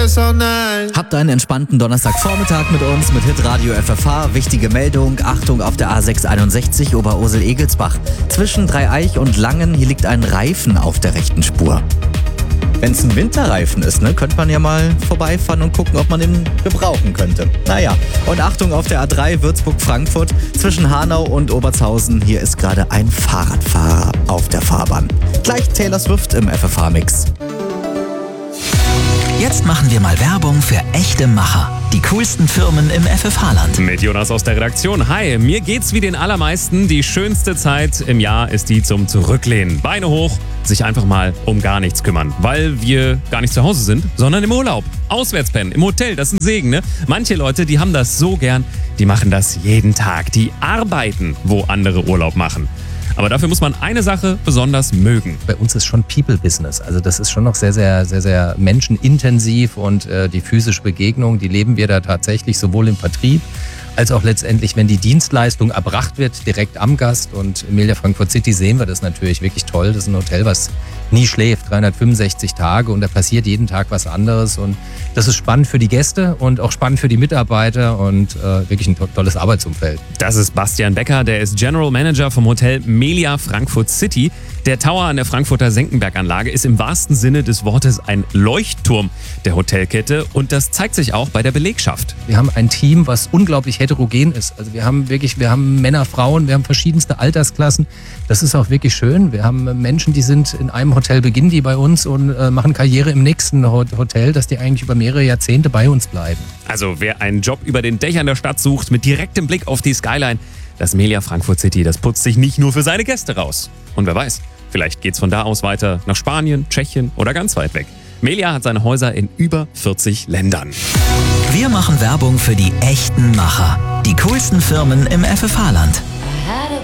this all night. Habt einen entspannten Donnerstagvormittag mit uns mit Hitradio FFH. Wichtige Meldung, Achtung auf der A661 Oberursel-Egelsbach. Zwischen Dreieich und Langen, hier liegt ein Reifen auf der rechten Spur. Wenn es ein Winterreifen ist, könnte man ja mal vorbeifahren und gucken, ob man den gebrauchen könnte. Naja, und Achtung auf der A3 Würzburg-Frankfurt zwischen Hanau und Obertshausen. Hier ist gerade ein Fahrradfahrer auf der Fahrbahn. Gleich Taylor Swift im FFH-Mix. Jetzt machen wir mal Werbung für echte Macher. Die coolsten Firmen im FFH-Land. Mit Jonas aus der Redaktion. Hi, mir geht's wie den allermeisten. Die schönste Zeit im Jahr ist die zum Zurücklehnen. Beine hoch, sich einfach mal um gar nichts kümmern. Weil wir gar nicht zu Hause sind, sondern im Urlaub. Auswärts pennen, im Hotel, das ist ein Segen, ne? Manche Leute, die haben das so gern, die machen das jeden Tag. Die arbeiten, wo andere Urlaub machen. Aber dafür muss man eine Sache besonders mögen. Bei uns ist schon People-Business. Also das ist schon noch sehr, sehr, sehr, sehr menschenintensiv und die physische Begegnung, die leben wir da tatsächlich sowohl im Vertrieb als auch letztendlich, wenn die Dienstleistung erbracht wird, direkt am Gast. Und im Melia Frankfurt City sehen wir das natürlich wirklich toll. Das ist ein Hotel, was nie schläft, 365 Tage und da passiert jeden Tag was anderes. Und das ist spannend für die Gäste und auch spannend für die Mitarbeiter und wirklich ein tolles Arbeitsumfeld. Das ist Bastian Becker, der ist General Manager vom Hotel Melia Frankfurt City. Der Tower an der Frankfurter Senckenberg-Anlage ist im wahrsten Sinne des Wortes ein Leuchtturm der Hotelkette und das zeigt sich auch bei der Belegschaft. Wir haben ein Team, was unglaublich heterogen ist. Also wir haben Männer, Frauen, wir haben verschiedenste Altersklassen. Das ist auch wirklich schön. Wir haben Menschen, die sind in einem Hotel, beginnen die bei uns und machen Karriere im nächsten Hotel, dass die eigentlich über mehrere Jahrzehnte bei uns bleiben. Also wer einen Job über den Dächern der Stadt sucht, mit direktem Blick auf die Skyline, das Melia Frankfurt City, das putzt sich nicht nur für seine Gäste raus. Und wer weiß, vielleicht geht's von da aus weiter nach Spanien, Tschechien oder ganz weit weg. Melia hat seine Häuser in über 40 Ländern. Wir machen Werbung für die echten Macher. Die coolsten Firmen im FFH-Land.